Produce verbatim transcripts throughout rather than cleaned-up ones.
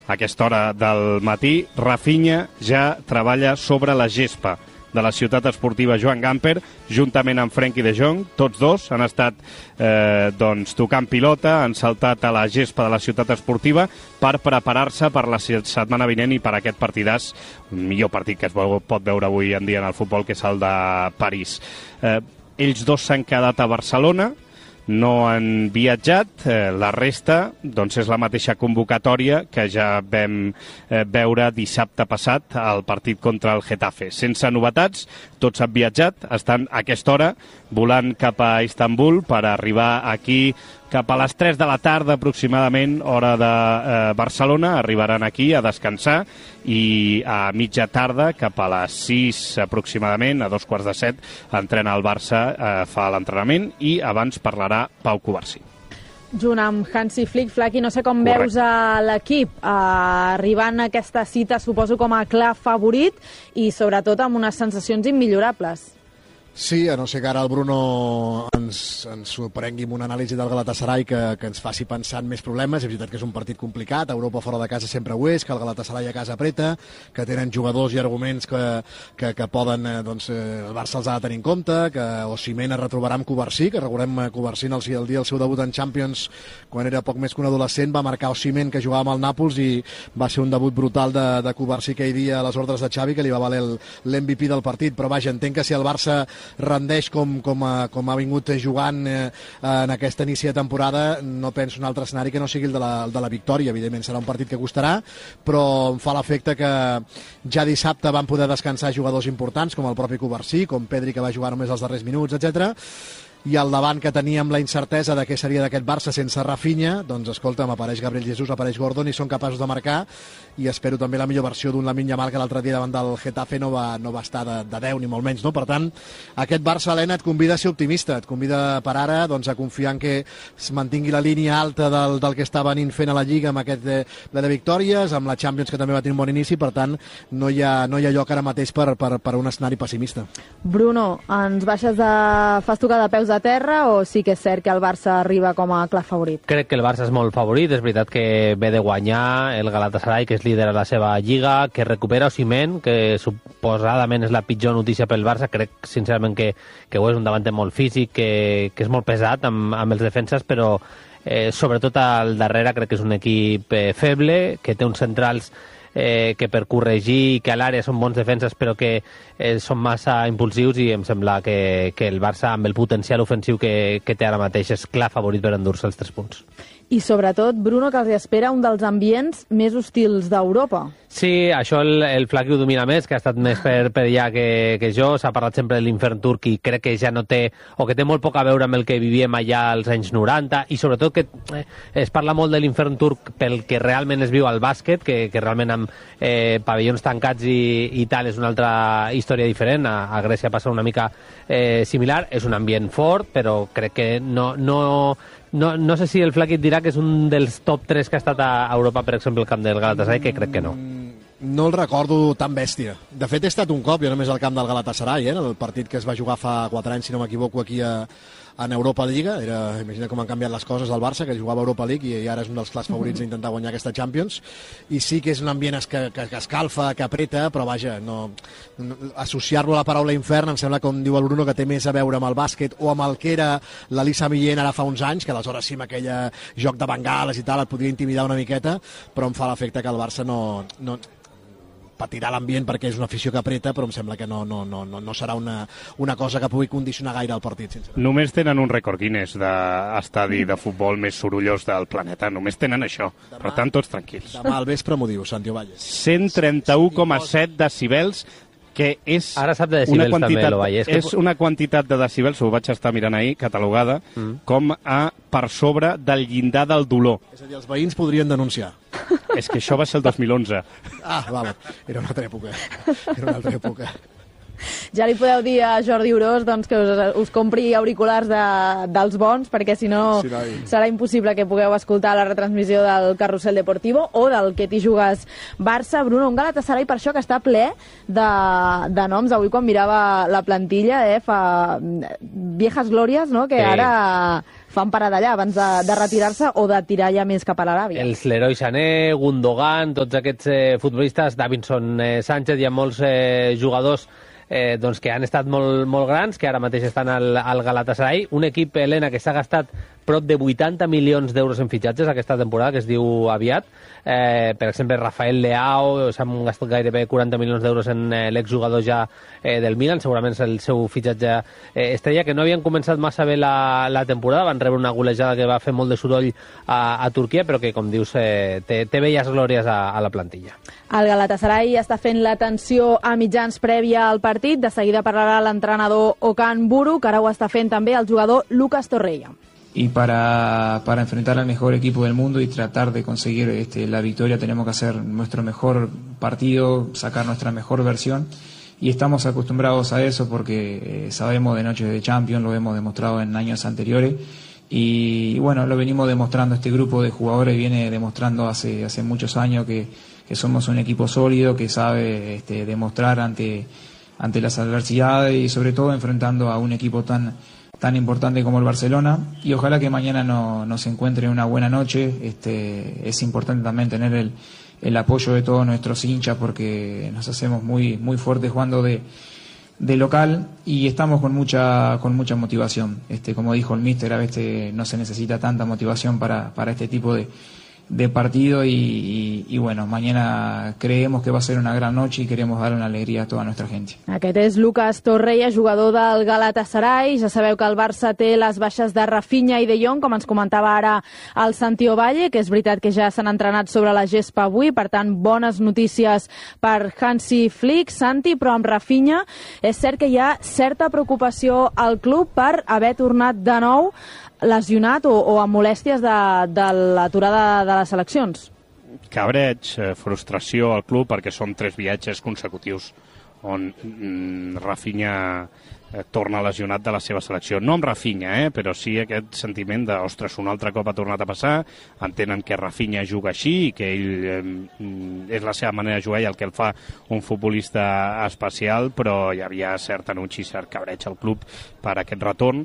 A aquesta hora del matí, Rafinha ja treballa sobre la gespa de la ciutat esportiva Joan Gamper, juntament amb Frenkie de Jong. Tots dos han estat eh, doncs, tocant pilota, han saltat a la gespa de la ciutat esportiva per preparar-se per la setmana vinent i per aquest partidàs, un millor partit que es pot veure avui en dia en el futbol, que és el de París. Eh, ells dos s'han quedat a Barcelona, no han viatjat, eh, la resta doncs és la mateixa convocatòria que ja vam eh, veure dissabte passat al partit contra el Getafe. Sense novetats, tots han viatjat, estan a aquesta hora volant cap a Istanbul per arribar aquí cap a les tres de la tarda aproximadament, hora de eh, Barcelona. Arribaran aquí a descansar i a mitja tarda, cap a les sis aproximadament, a dos quarts de set, entrena el Barça, eh, fa l'entrenament i abans parlarà Pau Covarsí. Junt amb Hansi Flick. Flaqui, no sé com Correcte. Veus a l'equip eh, arribant a aquesta cita, suposo com a clar favorit i sobretot amb unes sensacions immillorables. Sí, a no ser que ara el Bruno ens, ens sorprengui amb una anàlisi del Galatasaray que, que ens faci pensar en més problemes. És veritat que és un partit complicat, Europa fora de casa sempre ho és, que el Galatasaray a casa apreta, que tenen jugadors i arguments que, que, que poden, doncs, el Barça els ha de tenir en compte, que Osimhen es retrobarà amb Covarsí, que recordem Covarsí el, el dia del seu debut en Champions, quan era poc més que un adolescent, va marcar Osimhen, que jugava amb el Nàpols, i va ser un debut brutal de, de Covarsí aquell dia a les ordres de Xavi, que li va valer l'M V P del partit. Però vaja, entenc que si el Barça rendeix com, com, a, com ha vingut jugant eh, en aquest inici de temporada, no penso un altre escenari que no sigui el de la, el de la victòria. Evidentment serà un partit que costarà, però em fa l'efecte que ja dissabte van poder descansar jugadors importants com el propi Covarsí, com Pedri, que va jugar només els darrers minuts, etcètera. I al davant, que teníem la incertesa de què seria d'aquest Barça sense Rafinha, doncs escolta'm, apareix Gabriel Jesús, apareix Gordon i són capaços de marcar, i espero també la millor versió d'un Lamine Yamal, que l'altre dia davant del Getafe no va, no va estar de, de deu ni molt menys, no? Per tant, aquest Barça, Helena, et convida a ser optimista, et convida per ara doncs, a confiar en que es mantingui la línia alta del, del que està venint fent a la Lliga amb aquest de, de victòries, amb la Champions, que també va tenir un bon inici. Per tant, no hi ha, no hi ha lloc ara mateix per, per, per un escenari pessimista. Bruno, ens baixes de... fas tocar de peus a terra o sí que és cert que el Barça arriba com a clar favorit? Crec que el Barça és molt favorit. És veritat que ve de guanyar el Galatasaray, que és líder a la seva lliga, que recupera Osimhen, que suposadament és la pitjor notícia pel Barça. Crec sincerament que, que ho és, un davanter molt físic, que, que és molt pesat amb, amb els defenses, però eh, sobretot al darrere crec que és un equip eh, feble, que té uns centrals Eh, que per corregir i que a l'àrea són bons defenses però que eh, són massa impulsius, i em sembla que, que el Barça, amb el potencial ofensiu que, que té ara mateix, és clar favorit per endur-se els tres punts. I sobretot, Bruno, que els espera un dels ambients més hostils d'Europa. Sí, això el, el Flaqui ho domina més, que ha estat més per, per allà que, que jo. S'ha parlat sempre de l'infern turc i crec que ja no té, o que té molt poc a veure amb el que vivíem allà als anys noranta, i sobretot que eh, es parla molt de l'infern turc pel que realment es viu al bàsquet, que, que realment amb eh, pavellons tancats i, i tal és una altra història diferent. A, a Grècia passa una mica eh, similar. És un ambient fort, però crec que no... no No, no sé si el Flaqui et dirà que és un dels top tres que ha estat a Europa, per exemple, el camp del Galatasaray, que crec que no. No el recordo tan bèstia. De fet, he estat un cop, jo només al camp del Galatasaray, eh, el partit que es va jugar fa quatre anys, si no m'equivoco, aquí a, en Europa Lliga. Era, imagina com han canviat les coses al Barça, que jugava a Europa League i, i ara és un dels clars favorits d'intentar guanyar aquesta Champions. I sí que és un ambient que, que, que escalfa, que apreta, però vaja, no, no, associar-lo a la paraula infern em sembla, com diu el Bruno, que té més a veure amb el bàsquet o amb el que era l'Elisa Millén ara fa uns anys, que aleshores sí, amb aquell joc de bengales i tal, et podria intimidar una miqueta, però em fa l'efecte que el Barça no... no patirà l'ambient perquè és una afició que apreta, però em sembla que no, no, no, no serà una, una cosa que pugui condicionar gaire el partit. Només tenen un rècord Guinness d'estadi de futbol més sorollós del planeta. Només tenen això. Demà, per tant, tots tranquils. Demà al vespre m'ho diu, Santi Ovalles. cent trenta-u coma set decibels, que és Ara sap de decibels, una quantitat, també, és, és una quantitat de decibels, ho vaig estar mirant ahir, catalogada, mm. com a per sobre del llindar del dolor. És a dir, els veïns podrien denunciar. És que això va ser el dos mil onze. Ah, vale. Era una altra època. Era una altra època. Ja li podeu dir a Jordi Orós doncs, que us, us compri auriculars de, dels bons, perquè si no, sí, no serà impossible que pugueu escoltar la retransmissió del Carrusel Deportivo o del Que t'hi jugues Barça. Bruno, un Galatasaray per això que està ple de, de noms. Avui quan mirava la plantilla, eh, fa viejas glòries, no? Que sí. Ara fan parada allà abans de, de retirar-se o de tirar ja més cap a l'Aràbia. Els Leroy Sané, Gundogan, tots aquests eh, futbolistes, Davinson eh, Sánchez, hi ha molts eh, jugadors eh, doncs que han estat molt, molt grans, que ara mateix estan al, al Galatasaray. Un equip, Helena, que s'ha gastat prop de vuitanta milions d'euros en fitxatges aquesta temporada, que es diu aviat. Eh, per exemple, Rafael Leao, s'han gastat gairebé quaranta milions d'euros en eh, l'exjugador ja eh, del Milan, segurament és el seu fitxatge eh, estrella, que no havien començat massa bé la, la temporada, van rebre una golejada que va fer molt de soroll a, a Turquia, però que, com dius, eh, té, té belles glòries a, a la plantilla. El Galatasaray està fent l'atenció a mitjans prèvia al partit. De seguida parlarà l'entrenador Okan Buruk, que ara ho està fent també el jugador Lucas Torreira. Y para, para enfrentar al mejor equipo del mundo y tratar de conseguir este, la victoria tenemos que hacer nuestro mejor partido, sacar nuestra mejor versión, y estamos acostumbrados a eso porque eh, sabemos de noches de Champions, lo hemos demostrado en años anteriores, y bueno, lo venimos demostrando, este grupo de jugadores viene demostrando hace, hace muchos años que, que somos un equipo sólido, que sabe este, demostrar ante, ante las adversidades y sobre todo enfrentando a un equipo tan tan importante como el Barcelona, y ojalá que mañana no, nos encuentre una buena noche. Este, es importante también tener el, el apoyo de todos nuestros hinchas porque nos hacemos muy, muy fuertes jugando de, de local y estamos con mucha, con mucha motivación. Este, como dijo el míster, a veces no se necesita tanta motivación para, para este tipo de, de partido y, y, y bueno, mañana creemos que va a ser una gran noche y queremos dar una alegría a toda nuestra gente. Aquest és Lucas Torreira, jugador del Galatasaray. Ja sabeu que el Barça té les baixes de Rafinha i De Jong, com ens comentava ara el Santi Ovalle, que és veritat que ja s'han entrenat sobre la gespa avui, per tant, bones notícies per Hansi Flick. Santi, però amb Rafinha és cert que hi ha certa preocupació al club per haver tornat de nou lesionat o, o amb molèsties de, de l'aturada de les seleccions. Cabreig, eh, frustració al club perquè són tres viatges consecutius on mm, Rafinha eh, torna lesionat de la seva selecció. No amb Rafinha, eh, però sí aquest sentiment de, ostres, un altre cop ha tornat a passar, entenen que Rafinha juga així i que ell eh, és la seva manera de jugar i el que el fa un futbolista especial, però hi havia cert anunci, cert cabreig al club per aquest retorn.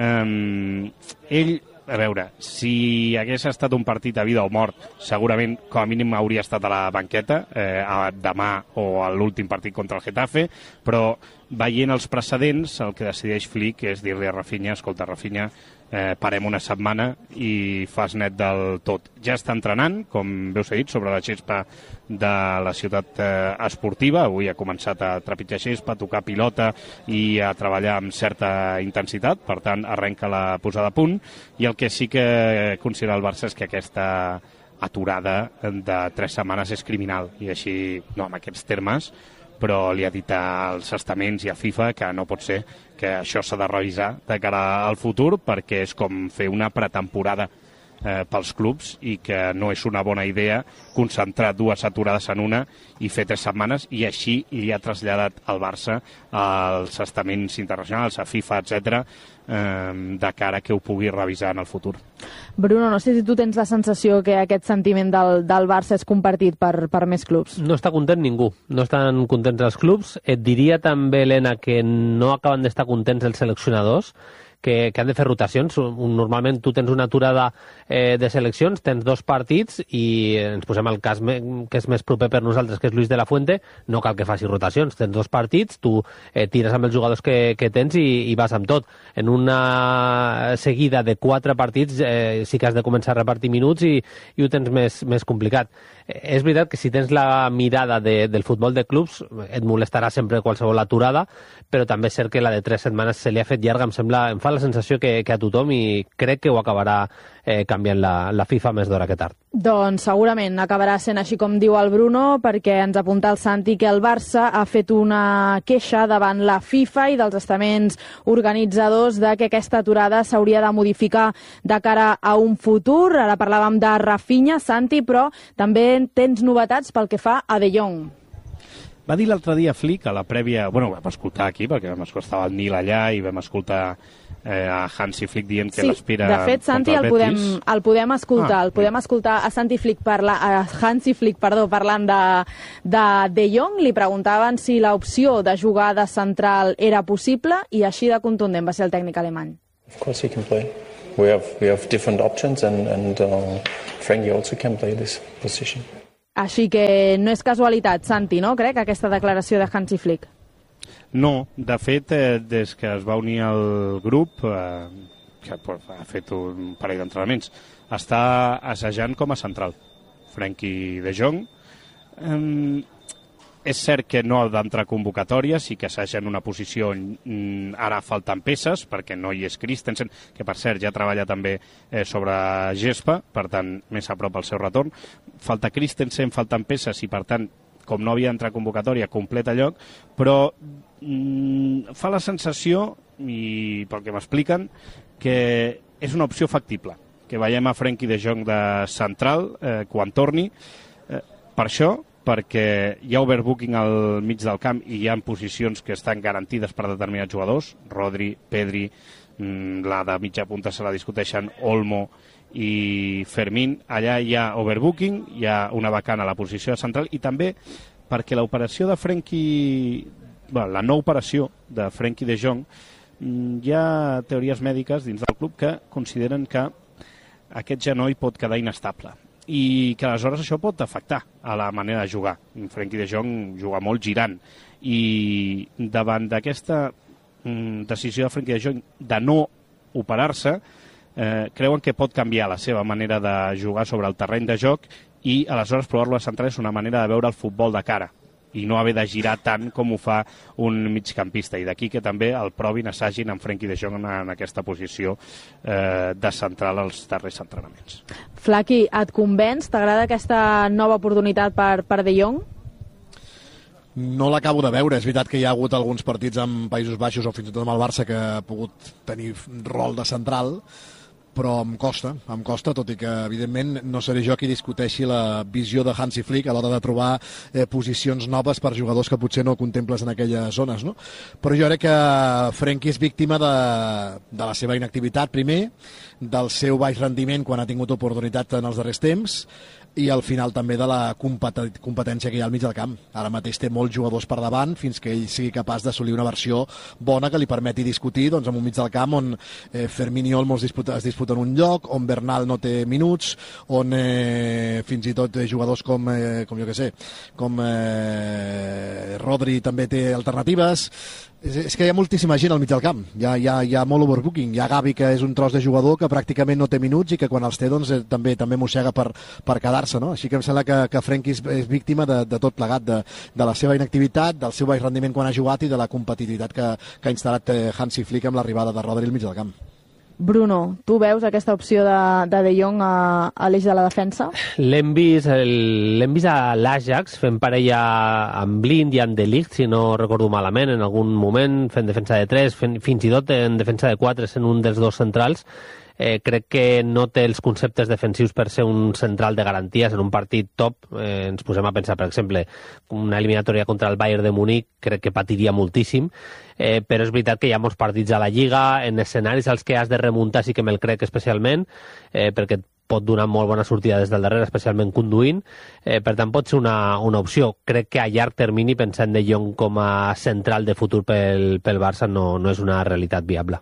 Um, ell, a veure, si hagués estat un partit a vida o mort, segurament com a mínim hauria estat a la banqueta eh, a demà o a l'últim partit contra el Getafe, però veient els precedents el que decideix Flick és dir-li a Rafinha, escolta Rafinha, eh, parem una setmana i fas net del tot. Ja està entrenant, com veus dit, sobre la gespa de la ciutat eh, esportiva. Avui ha començat a trepitjar gespa, a tocar pilota i a treballar amb certa intensitat, per tant arrenca la posada a punt, i el que sí que considera el Barça és que aquesta aturada de tres setmanes és criminal, i així, no amb aquests termes, però li ha dit als estaments i a FIFA que no pot ser, que això s'ha de revisar de cara al futur perquè és com fer una pretemporada eh, pels clubs i que no és una bona idea concentrar dues aturades en una i fer tres setmanes, i així li ha traslladat al Barça als estaments internacionals, a FIFA, etcètera, eh, de cara que ho pugui revisar en el futur. Bruno, no sé si tu tens la sensació que aquest sentiment del, del Barça és compartit per, per més clubs. No està content ningú, no estan contents els clubs. Et diria també, Helena, que no acaben d'estar contents els seleccionadors, que, que han de fer rotacions. Normalment tu tens una aturada eh, de seleccions, tens dos partits i ens posem el cas me, que és més proper per nosaltres, que és Luis de la Fuente, no cal que faci rotacions, tens dos partits, tu eh, tires amb els jugadors que, que tens i, i vas amb tot. En una seguida de quatre partits eh, sí que has de començar a repartir minuts i, i ho tens més, més complicat. Eh, és veritat que si tens la mirada de, del futbol de clubs et molestarà sempre qualsevol aturada, però també és cert que la de tres setmanes se li ha fet llarga, em sembla, em fa la sensació que, que a tothom, i crec que ho acabarà eh, canviant la, la FIFA més d'hora que tard. Doncs segurament acabarà sent així com diu el Bruno, perquè ens apunta el Santi que el Barça ha fet una queixa davant la FIFA i dels estaments organitzadors de que aquesta aturada s'hauria de modificar de cara a un futur. Ara parlàvem de Rafinha, Santi, però també tens novetats pel que fa a De Jong. Va dir l'altre dia Flick a la prèvia... Bueno, ho vam escoltar aquí, perquè vam escoltar el Nil allà i vam escoltar eh, a Hansi Flick dient que sí, l'aspira de fet, Santi, el, el podem, el podem escoltar. Ah, el podem escoltar a Santi Flick parla, a Hansi Flick, perdó, parlant de, de De Jong. Li preguntaven si l'opció de jugar de central era possible i així de contundent va ser el tècnic alemany. Of course he can play. we have we have different options, and and uh, Frankie also can play this position. Així que no és casualitat, Santi, no? Crec, aquesta declaració de Hansi Flick. No, de fet, eh, des que es va unir al grup, eh, que ha fet un parell d'entrenaments, està assajant com a central. Frenkie de Jong. Eh, és cert que no ha d'entrar convocatòries i que assaja en una posició on ara falten peces, perquè no hi és Christensen, que per cert ja treballa també eh, sobre gespa, per tant, més a prop al seu retorn. Falta Christensen, falten peces i per tant, com no havia d'entrar convocatòria, completa lloc, però mm, fa la sensació, i pel que m'expliquen, que és una opció factible, que veiem a Frenkie de Jong de central eh, quan torni. Eh, per això, perquè hi ha overbooking al mig del camp i hi ha posicions que estan garantides per determinats jugadors, Rodri, Pedri, mmm, la de mitja punta se la discuteixen Olmo i Fermín. Allà hi ha overbooking, hi ha una vacant a la posició de central, i també perquè l'operació de Frenkie, bueno, la no operació de Frenkie de Jong, hi ha teories mèdiques dins del club que consideren que aquest genoll pot quedar inestable i que aleshores això pot afectar a la manera de jugar. Frenkie de Jong juga molt girant i davant d'aquesta mm, decisió de Frenkie de Jong de no operar-se, eh, creuen que pot canviar la seva manera de jugar sobre el terreny de joc i aleshores provar-lo a central és una manera de veure el futbol de cara i no haver de girar tant com ho fa un migcampista, i d'aquí que també el provin, assagin amb Frenkie de Jong en, en aquesta posició eh, de central als darrers entrenaments. Flaqui, et convenç? T'agrada aquesta nova oportunitat per, per De Jong? No l'acabo de veure. És veritat que hi ha hagut alguns partits amb Països Baixos o fins i tot amb el Barça que ha pogut tenir rol de central, però em costa, em costa, tot i que, evidentment, no seré jo qui discuteixi la visió de Hansi Flick a l'hora de trobar eh, posicions noves per jugadors que potser no contemples en aquelles zones, no? Però jo crec que Frenkie és víctima de, de la seva inactivitat, primer, del seu baix rendiment quan ha tingut oportunitat en els darrers temps, i al final també de la competència que hi ha al mig del camp. Ara mateix té molts jugadors per davant fins que ell sigui capaç d'assolir una versió bona que li permeti discutir doncs, en un mig del camp on eh, Fermín i Olmo es, disputa, es disputen un lloc, on Bernal no té minuts, on eh, fins i tot eh, jugadors com, eh, com jo que sé, com eh, Rodri també té alternatives. És, és que hi ha moltíssima gent al mig del camp, hi ha, hi, ha, hi ha molt overbooking, hi ha Gavi que és un tros de jugador que pràcticament no té minuts i que quan els té doncs, eh, també també mossega per, per quedar-se, no? Així que em sembla que, que Frenkie és, és víctima de, de tot plegat, de, de la seva inactivitat, del seu baix rendiment quan ha jugat i de la competitivitat que, que ha instal·lat eh, Hansi Flick amb l'arribada de Rodri al mig del camp. Bruno, tu veus aquesta opció de De, de Jong a, a l'eix de la defensa? L'hem vist, l'hem vist a l'Ajax fent parella amb Blind i amb De Ligt, si no recordo malament, en algun moment, fent defensa de tres, fent, fins i tot en defensa de quatre, sent un dels dos centrals. Eh, crec que no té els conceptes defensius per ser un central de garanties en un partit top. Eh, ens posem a pensar, per exemple, una eliminatòria contra el Bayern de Múnich, crec que patiria moltíssim, eh, però és veritat que hi ha molts partits a la Lliga, en escenaris als que has de remuntar sí que me'l crec especialment, eh, perquè pot donar molt bona sortida des del darrere, especialment conduint, eh, per tant pot ser una, una opció. Crec que a llarg termini, pensant De Jong com a central de futur pel, pel Barça, no, no és una realitat viable.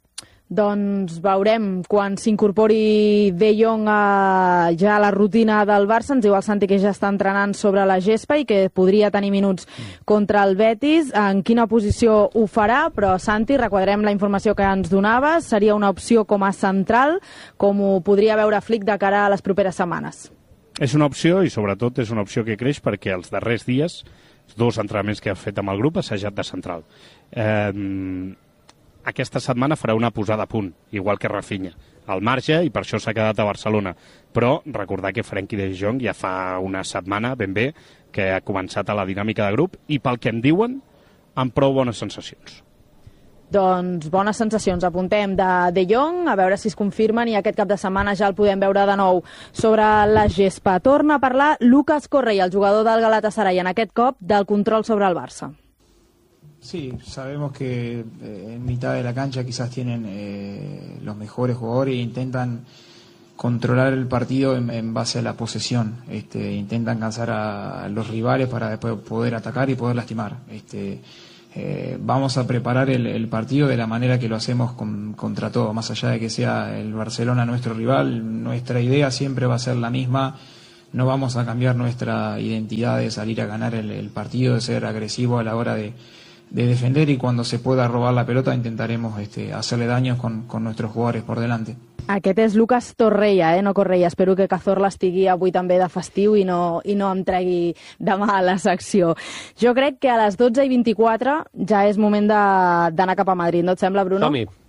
Doncs veurem quan s'incorpori De Jong a, ja a la rutina del Barça. Ens diu el Santi que ja està entrenant sobre la gespa i que podria tenir minuts contra el Betis. En quina posició ho farà? Però, Santi, requadrem la informació que ens donaves. Seria una opció com a central, com ho podria veure Flick de cara a les properes setmanes. És una opció i, sobretot, és una opció que creix perquè els darrers dies, dos entrenaments que ha fet amb el grup, ha assajat de central. Eh... Aquesta setmana farà una posada a punt, igual que Rafinha, al marge, i per això s'ha quedat a Barcelona. Però recordar que Frenkie de Jong ja fa una setmana, ben bé, que ha començat a la dinàmica de grup, i pel que em diuen, amb prou bones sensacions. Doncs bones sensacions. Apuntem de De Jong, a veure si es confirmen, i aquest cap de setmana ja el podem veure de nou sobre la gespa. Torna a parlar Lucas Correa, el jugador del Galatasaray, en aquest cop del control sobre el Barça. Sí, sabemos que eh, en mitad de la cancha quizás tienen eh, los mejores jugadores e intentan controlar el partido en, en base a la posesión. Este, intentan cansar a los rivales para después poder atacar y poder lastimar. Este, eh, vamos a preparar el, el partido de la manera que lo hacemos con, contra todo, más allá de que sea el Barcelona nuestro rival, nuestra idea siempre va a ser la misma. No vamos a cambiar nuestra identidad de salir a ganar el, el partido, de ser agresivo a la hora de, de defender, y cuando se pueda robar la pelota intentaremos este, hacerle daños con, con nuestros jugadores por delante. Aquest és Lucas Torreira, eh? no Correia. Espero que Cazorla estigui avui també de festiu i no, i no em tregui demà a la secció. Jo crec que a les dotze i vint-i-quatre ja és moment d'anar cap a Madrid, no et sembla, Bruno? Som-hi.